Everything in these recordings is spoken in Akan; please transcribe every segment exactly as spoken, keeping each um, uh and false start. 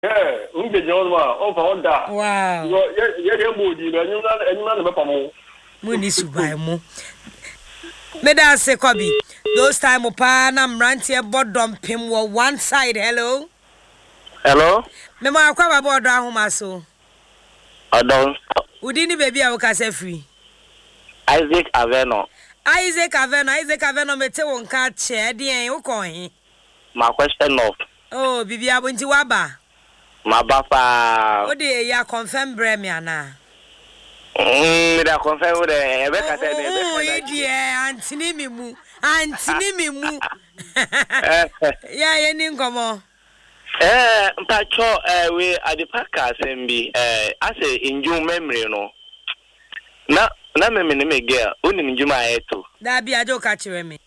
Eh, unge jonwa, o fa onda. Wow. Ye ye ye modi, enyu na enyu na be pamo. Muni subai mu. Meda se Kobi. Those time pa na mrantie bodom pim wo one side. Hello. Hello. Me ma akwa ba bodo ahoma so. Adon. Udi ni baby a wo ka se free. Isaac Aveno. Isaac Aveno, Isaac Aveno mete won ka che de wo ko hin. My question of. Oh, bibi abunti waba. My bafa. O de ya confirm bre me ana. Mm, da confirm with the Rebecca said. Oh, yeah, Antini mimu. Antini mimu. Yeah, ye ni nkomo. Eh, mpacho eh we at the podcast M B eh I say in June memory no. Na na me me me girl, oni njuma ayeto. Da bi ajo ka kire me.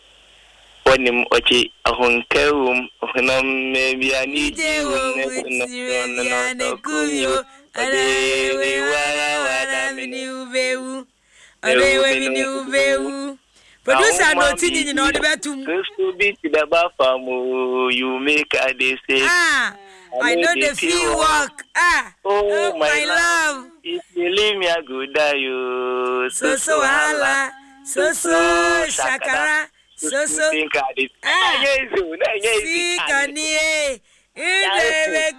Oni ochi ahonkewum, ohunam me bi ani Je wo no no kuyo. Ale we wala wala mini ubewu. Ale we mini ubewu. Producer no tini ni no de betum. Kristo bi ti da ba famu, you make a dey say. Ah, I know the feel work. Ah, oh, oh my, my love. love. If you leave me I go die you. So so hala, so so shakara, so so. Ah, si kanie. Inde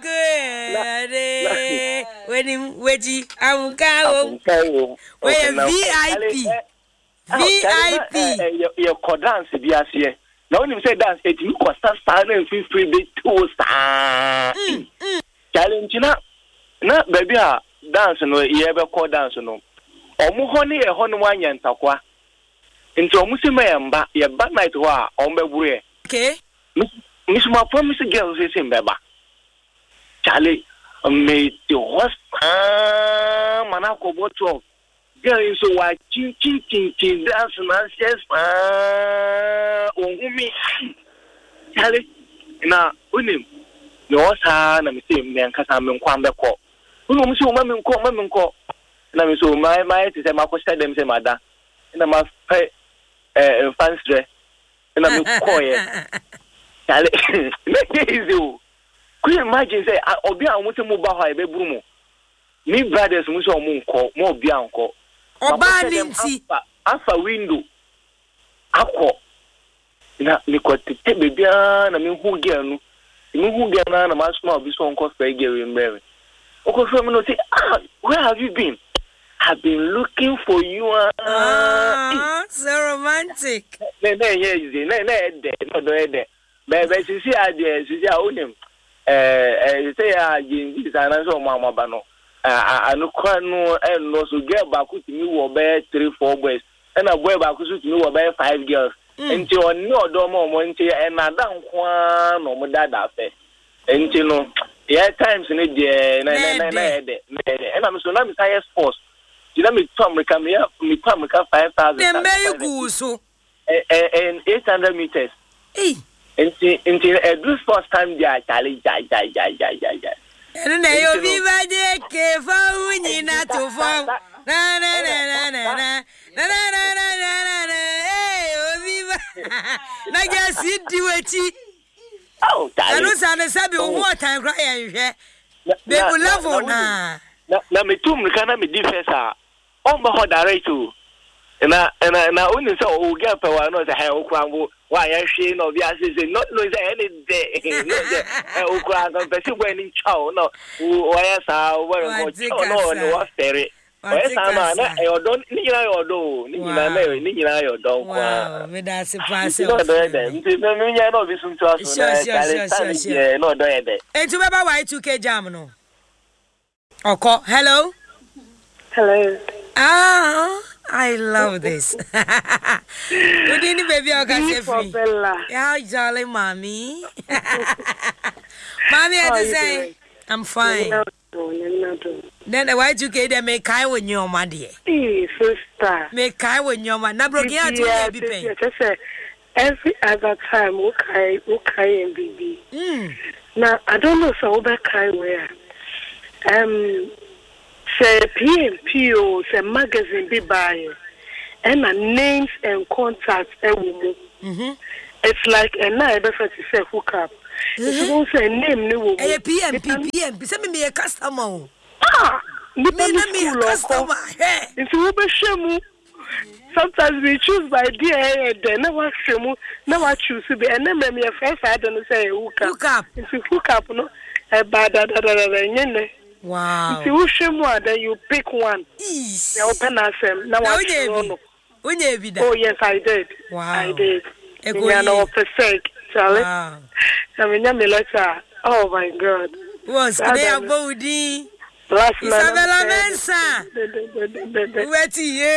good. When him weji amuka o. We V I P. V I P. Your co dance bi ase. Na when him say dance it you cost stand and feel free be to stand. Challenge na na baby a dance no ye be call dance no. Omo ho ne ye ho no anya ntakwa. Nti omo se me yamba ye ba night ho a omo be buru ye. Okay. Miss my promise girl say say mbeba. Charlie me the host ah manako boto. Girl is so wa chin chin chin chin dance na says ah ohumi. Charlie na unim no sa na me say me nkasa me nkwa mbekọ. Unu mu say o ma me nkọ ma me nkọ. Na me so my my to say mako say dem say mada. Na ma pay eh fansre. Na me kọ ye. Charlie, make easy. Could you imagine say obi an wote mu ba ho e be buru mu. Me brothers mu so mu nko, mo obi an nko. Oba ninti afa window. Akọ. Na me ko tete bebia na me hu girl no. Me hu girl na na ma sma obi so nko fa girl in Mary. Oko so me no say, "Ah, where have you been?" I've been looking for you. Ah, so romantic. Ne ne ye, ne ne de, no do de. Bebe sisi ade sisi a onim eh eh say a jinji sana so mama ba no anu kwa no e no so girl ba ku timi wo be three four boys and a boy ba ku so timi wo be five girls enti oni odo mo mo enti e na da nkwa no mo dada fe enti no yeah times ni de na na na de e na me so na me say sports you know me to America me me to America five thousand dem be go so eh eh eight hundred meters eh Inti inti every first time they are challenge jai jai jai jai jai jai. And na yo viva de ke fa unyi na to fa. Na na na na na na na na na na na eh o viva. Na ga si diwechi. Oh, I don't say na sabi o ho time cry yan hwe. Be go level na. Na na me tum kana me defense a. On ba ho direct o. Na na na oni say o get pe wa no say hey o kwango why I say no be as say not no say any day no say o kwango person go any chow no why say we go chow no no wa fere why say ma na e odon ni nyina e odo ni nyina na ni nyina e odon kwa me da se pass no do e de nti me me nya no bi sun to aso na kale no do e de entu beba Y two K jam no oko hello hello ah I love this. Good evening, baby. I can say free. Yeah, jolly, mommy. Mommy, I just say, I'm fine. Then the Y two K they make kai when you're my dear. Hey, sister. Make kai when you're my. Now, bro, yeah, to be paid. Every other time, okay, okay, and baby. Hmm. Now, I don't know so that kind where. Um. Say P M P O, say magazine be buying, and my names and contacts and women. Mm-hmm. It's like a night before to say hook up. Who say name no? Eh, P M P P M. Send me a customer. Ah, me me a customer. Hey, it's Uber Shemu. Sometimes we choose by D A A. Then never Shemu, never choose to be. And then me a first I don't say hook up. Hook up. It's hook up, no. Eh, bad da da da da. Wow. If you Shemu, then you pick one. Eesh. You open us them. Now I choose. Oh yes, I did. Wow. I did. Yeah, no perfect, Charlie. Wow. I mean, I'm letter. Oh my God. Was today a body? Last Isabella Mensa. Wait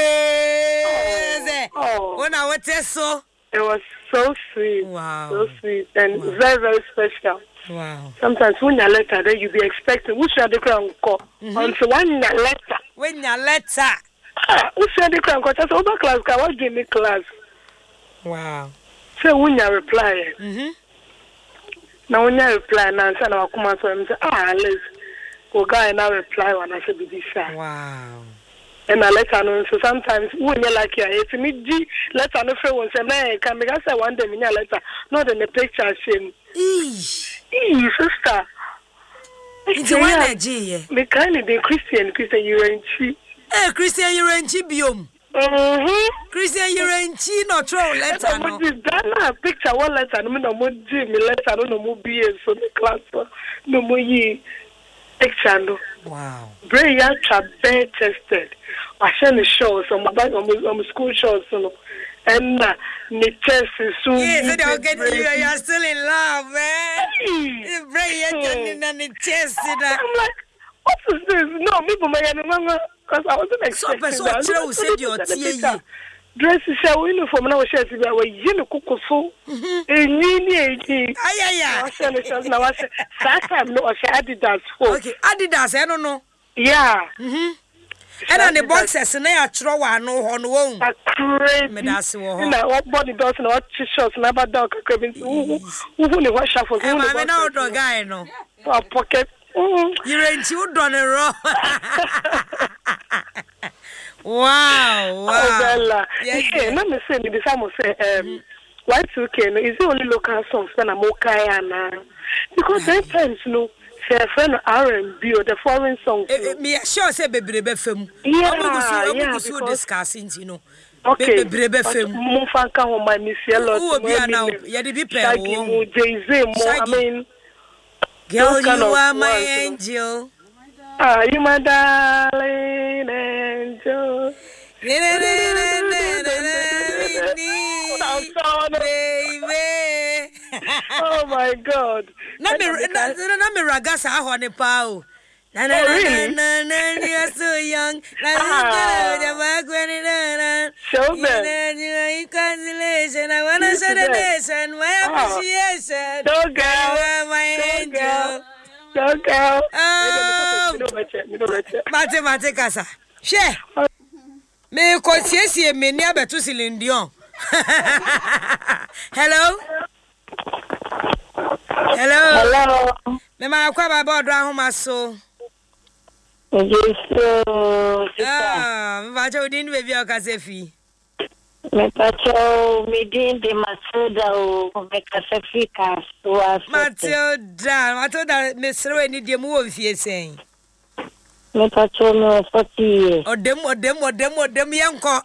yes. Oh. When I was so. It was so sweet. Wow. So sweet and Wow. very very special. Wow. Sometimes when you letter, then you be expecting. Which are the crown call? Until one your letter. When your letter. Which are the crown call? Just over class. Can what give me class? Wow. So when you reply. Mhm. Now when you reply, now say na wakuma so I'm say ah let's go guy now reply when I say be this. Wow. And I let her know. So sometimes when you like your if me G let her know for one say man can make us say one day me letter not in the picture shame. Eesh. Ee sister. It's one energy. Me kind of the Christian Christian you and she. Eh Christian you in Chibium. Mhm. Christian you in Chi no throw letter no. That picture one letter no me no mo G me letter no mo be so the class no mo yi picture no. Wow. Brain ya trap bare tested. I send the shows on my back on my school shows, you know. And uh, the test is so. Yes, so they'll get you. You're still in love, man. The brain you're turning on the chest. I'm like, what is this? No, me for my mama, because I wasn't expecting so that. So said your tea. Dress is a uniform now. She said, "We are you cook so." And you need. Ay ay ay. I said, "Now I said, that time no, I said Adidas for." Okay, Adidas. I don't know. Yeah. Mhm. And on the boxes, and I throw one no on one. That's crazy. Me that's what. Na what body does na what t-shirts na bad dog cabin. Who who ne what shuffle? Eh, ma me na odo guy no. For pocket. You rent you done it wrong. Wow, wow. Oh, Bella. Yes, Hey, let me say, me some say um Y two K no is it only local songs when I'm okay and because sometimes no say friend R and B or the foreign songs. Me sure say bebrebe fam. Yeah, yeah, because we discussing, you know. okay, bebrebe fam. Mo fan ka ho my miss yellow. Who be now? Ya dey be pay wo. Jay-Z mo, I mean, girl, you are my angel. Ah, you my darling angel. Baby. Oh my God. Na me na na me ragasa aho ne pa o. Na na na na you're so young. Na na na show them. Congratulations. I want to show the nation my appreciation. Don't go. You are my angel. Don't go. Oh. Mate mate kasa. She. Me ko siesie me ni abeto silindion. Hello. Hello. Hello. Me ma kwa ba bodo ahoma so. Yes. Ah, me ba cho din baby o kasefi. Me pa cho me din de Matilda o me kasefi ka so aso. Matilda, Matilda me sere ni de mu wo fie sen. Me pa cho me forty years. Odem odem odem odem yanko.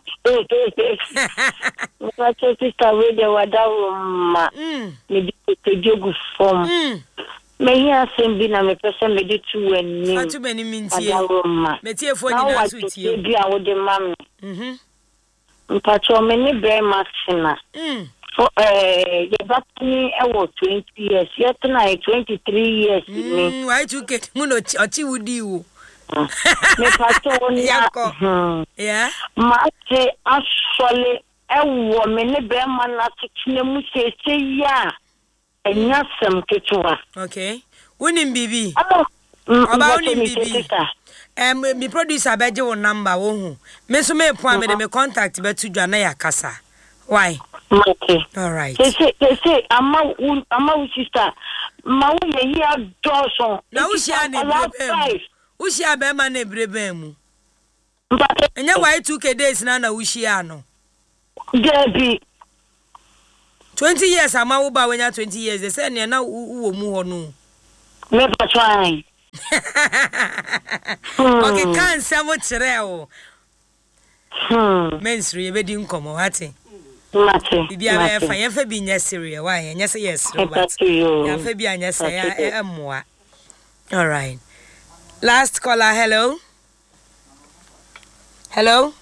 Me pa cho sister we de wada ma. Mm. Me di te jogu form. Mm. Me here sembi na me pese me di tu eni. Atu me ni mintie. Me tie fo ni na so tie. Bi a wo de mami. Mhm. Mpacho me ni bre maxina. Mm. For eh ye batni e wo twenty years. Yet na twenty-three years ni. Mm, why to get mu no ochi wudi wo. Me pacho ni yakọ. Yeah. Ma te asole e wo me ni bre man na tikine mu sese ya. Enya sem ketua. Okay. Unim bibi. Oba unim bibi. Em mi producer beje wo number wo hu. Me so me point me de me contact be to dwa na yakasa. Why? Okay. All right. They say they say ama ama sister. Ma wo ye ya doson. Na wo shia na brebe. Wo shia be ma na brebe mu. Enya Y two K days na na wo shia no. Debi. twenty years ama wo ba wenya twenty years they say na na wo mu ho no me ba try okay kan se mo kire o hmm mensri e be di nkomo hati mate bibia be fa ye fa bi nya serious why nya say yes but ya fa bi anya say ya emoa. All right, last caller. Hello hello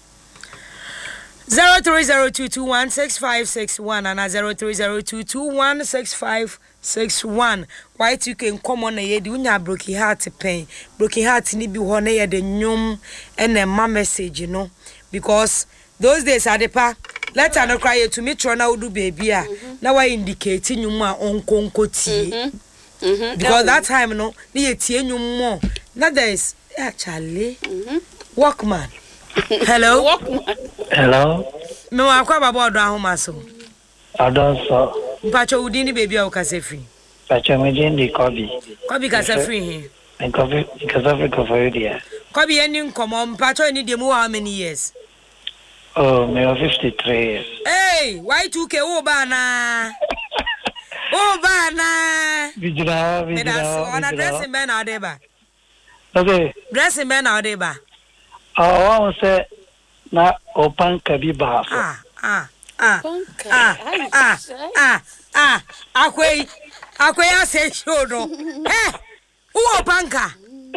zero three zero two two one six five six one and zero three zero two two one six five six one. Why you can come on a yedi unya broken heart pain broken heart ni bi ho na ye de nyum and a ma message you know because those days are the pa let her no cry to me try na do baby a na why indicate nyum a onkonko tie because that time no na ye tie nyum mo na there is actually Walkman. Hello Walkman. Hello. Me wa kwa baba odo ahoma so Adonso. mpacho udini baby a ukase free Pacha mjindi Kobi. Kobi kase free he And Kobi Kobi Kobi dia. Kobi eni nkomo mpacho ni demu how many years? Oh, me fifty-three years. Hey, why two K o ba na? O ba na. Vigila, Me da so vigila. on addressing ben na dey ba. Okay. Dressing ben na dey ba. Oh, I say na open kabi ba. Ah, ah, ah. Panka. Ah, ah, ah, ah. Akwai. Akwai ase show no. Eh. Who panka?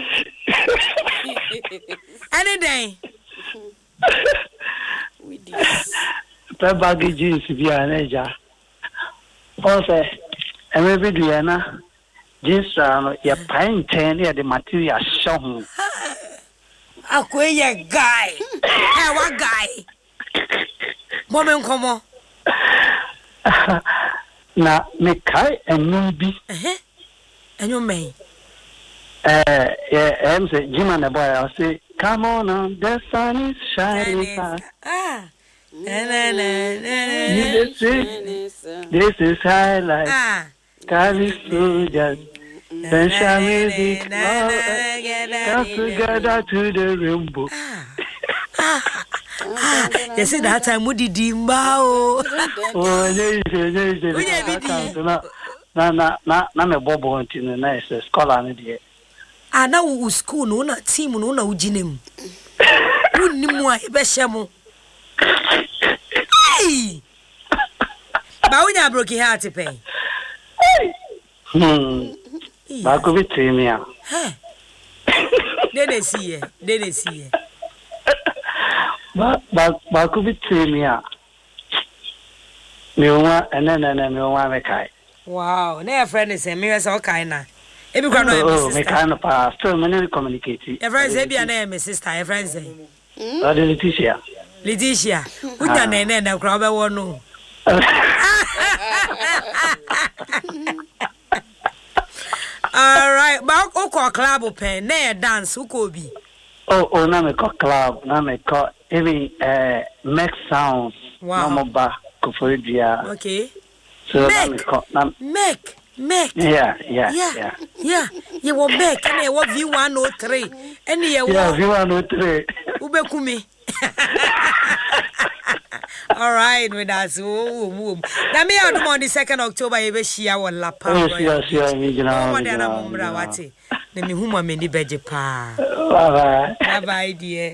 Any day. With this. Pe baggy jeans bi aneja. O say e me bi do na jeans no ya pine ten ya the material show. Akwai ye guy. Eh, what guy? Moment komo. Na me kai enum bi. Eh. Enyo me. Eh, yeah, em say Jim and the boy I say come on now, the sun is shining. Ah. Na na na na. You see, this is highlight. Ah. Cali soldiers, then shall music, come together to the rainbow. You see that time we did dimba. Oh, yes, yes, yes. Na na na na me bobo unti na na is scholar na die. Ah, na u school no na team no na uginem. Wunni mu a e be hye mo. Hey! Ba unya broken heart pay. Hmm. Ba ko bitri mi a. Hey. They they see ye. They they see ye. Ba ba ba ko bitri mi a. Mi wa ene ene ene mi wa me kai. Wow, na your friend is me say okay na. E bi kwa no Oh, e me sister. kind of pa still me communicate. Your friend say bi na e sister, your friend say. Oh, the Leticia. Leticia, unya na na na kra be wo no. All right, ba o ko club pen na dance uko bi. Oh, oh, na me call club, na me call even uh make sounds. Wow. Na mo ba ko for dia. Okay. So na me Make. call na Make, make. yeah, yeah, Yeah, yeah. yeah. You will make and you will V one oh three. And you Yeah, will you want to three. Ubekumi. All right, with us. Now, me out on the second October, you will share our lap. Yes, yes, yes, me Oh, jina. Madame Mumbra, what it? Let me whom I mean the beje pa. Bye Bye bye, dear.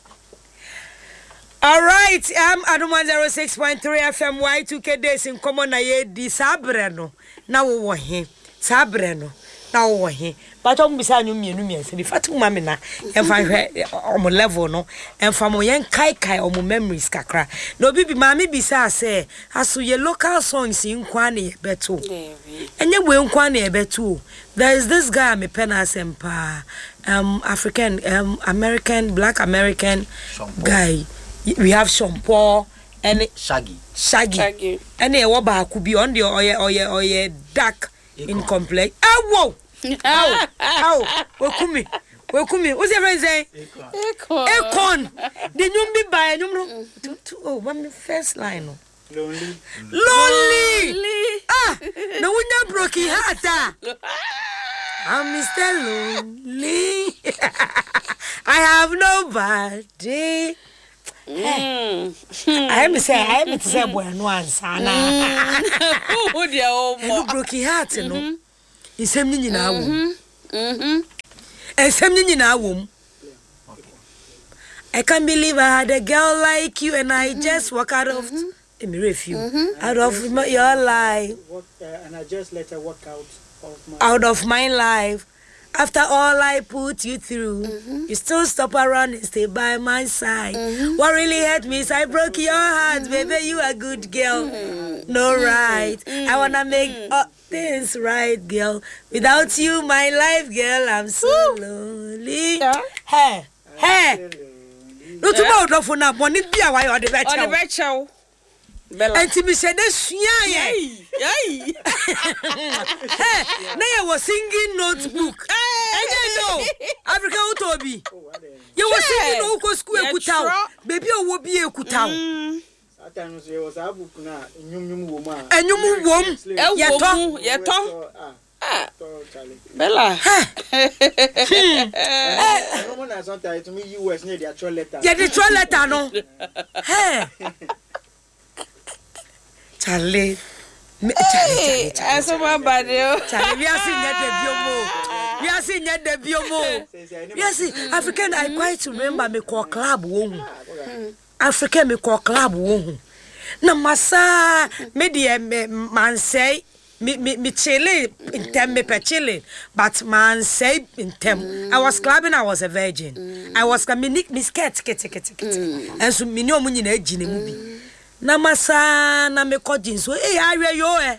All right, I'm at one oh six point three F M Y two K days in common na ye di sabreno. Na wo he. Sabreno. Na wo he. But on bisa nyu mienu miense. Bi fatu mama na emfa hwe omo level no. Emfa mo yen kai kai omo memories kakra. Na obi bi mama bisa say aso ye local songs in kwa na ye beto. Enye we nkwa na ye beto. There is this guy me pena sempa um African um American black American guy. We have Sean Paul and Shaggy. Shaggy. Shaggy. And they what ba could be on the oye oye oye dark in complex. Oh whoa. Ow. Ow. Welcome. Welcome. What's your friend say? Econ. Econ. The new be by no. Oh, one first line. Lonely. Lonely. Ah. No one broke his heart. Ah. I'm Mister Lonely. I have nobody. Mm. I am say I am say boy no answer na. Who dia o mo. Broken heart no. Isem ni nyina wo. Mhm. Esem ni nyina wo. I can't believe I had a girl like you and I just walk out of me refuse out of my, your life. What, uh, and I just let her walk out of my out of my life. After all I put you through, mm-hmm. you still stop around and stay by my side. Mm-hmm. What really hurt me is I broke your heart, mm-hmm. baby. You a good girl, mm-hmm. no right. Mm-hmm. I wanna make mm-hmm. all things right, girl. Without you, my life, girl, I'm so Woo. lonely. Yeah. Hey, hey. No tomorrow, for now. One it be a while on the virtual. On the virtual. And to me said this, yeah, yeah. Hey, now I was singing notebook. And you know, Africa Utobi. You were singing Oko School Kutao. Baby, I will be a Kutao. Sometimes there was a book now, a new woman. A new woman, your tongue, your tongue. Ah, Bella. I don't want to sometimes to me, you was near the actual letter. Yeah, the actual letter, no. Hey. Charlie, Charlie, Charlie, I saw my body. Charlie, we are seeing that the biomo. We are seeing that the biomo. We are seeing African. I quite remember me call club won. African me call club won. Na massa me the man say me me me chilling in tem me pe chilling, but man say in tem. I was clubbing. I was a virgin. I was coming me skirt, skirt, skirt, skirt. And so me no money na ejine mu bi. Na masa na me kojin so eh are yo eh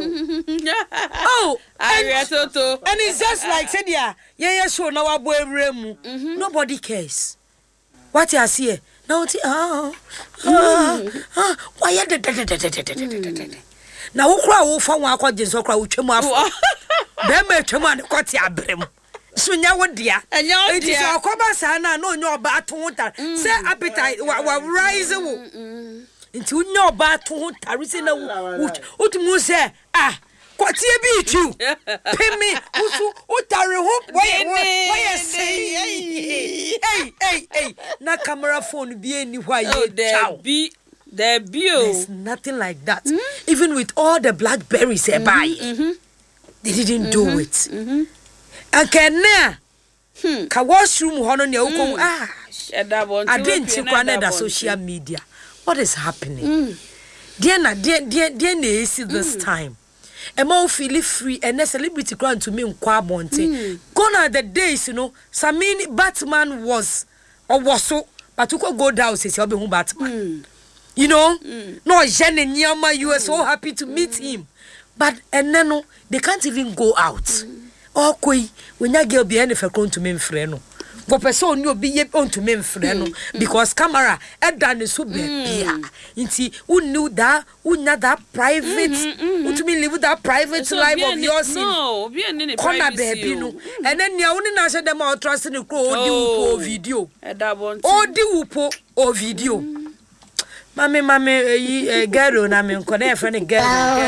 oh are toto and it's just like said yeah yeah show na wabo ewre mu nobody cares what you see now ah ah why ya na wo kra wo fa won akojin so kra wo twemu afo be ma twemu an kwoti abrem so nya wo dia it is akoba sa na no nya oba atonta say appetite wa rise wo nti unya oba to ho tarisi na utumu se ah kwatie bi tu pemi usu utare ho boy boy say hey hey hey na camera phone bi eni hwa ye there be there be there's nothing like that mm? Even with all the blackberries mm-hmm, buy mm-hmm. They didn't mm-hmm, do it mm-hmm. And kenna hmm. Ka washroom hono ne ukon ah I didn't see the social media. What is happening? Mm. Dear na dear dear dear na see this mm. time. Ema feel free and a celebrity grant to me in Kwabonte. Mm. Gone are the days, you know. Samini Batman was or was so, but you could go down says you'll be home Batman. Mm. You know? Mm. No, Jen and Nyama, you were so happy to meet mm. him. But and then no, they can't even go out. Mm. Oh, koi, when you get behind if I come to me freno. For person you be on to me freno because camera e done so be bia nti who knew that who not that private who to me live that private so life of yours no be any corner baby no and then you only na say them out trust ni ko odi upo video odi upo o video mame mame eh girl na me nko na e friend girl